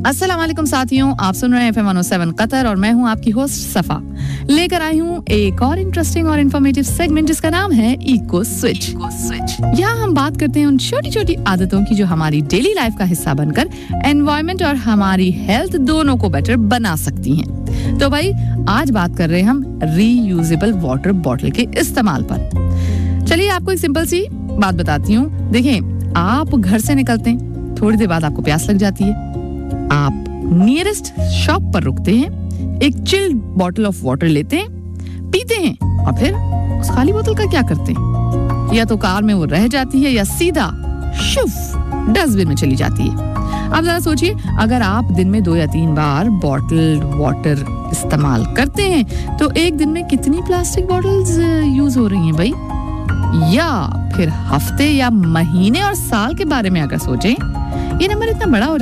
अस्सलाम वालेकुम साथियों, आप सुन रहे हैं FM 107 कतर और मैं हूं आपकी होस्ट सफा। लेकर आई हूं एक और इंटरेस्टिंग और इन्फॉर्मेटिव सेगमेंट जिसका नाम है इको स्विच। यहाँ हम बात करते हैं उन छोटी छोटी आदतों की जो हमारी डेली लाइफ का हिस्सा बनकर एनवायरनमेंट और हमारी हेल्थ दोनों को बेटर बना सकती हैं। तो भाई आज बात कर रहे हैं हम रीयूजेबल वाटर बॉटल के इस्तेमाल पर। चलिए आपको एक सिंपल सी बात बताती हूँ। देखें, आप घर से निकलते हैं, थोड़ी देर बाद आपको प्यास लग जाती है, आप नियरेस्ट शॉप पर रुकते हैं, एक चिल्ड बॉटल ऑफ वाटर लेते हैं, पीते हैं और फिर उस खाली बोतल का क्या करते हैं? या तो कार में वो रह जाती है या सीधा शुफ डस्टबिन में चली जाती है। अब जरा सोचिए, अगर आप दिन में 2 या 3 बार बॉटल्ड वाटर इस्तेमाल करते हैं तो एक दिन में कितनी प्लास्टिक बॉटल्स यूज हो रही हैं भाई? या फिर हफ्ते या महीने और साल के बारे में अगर सोचें, ये नंबर इतना बड़ा हो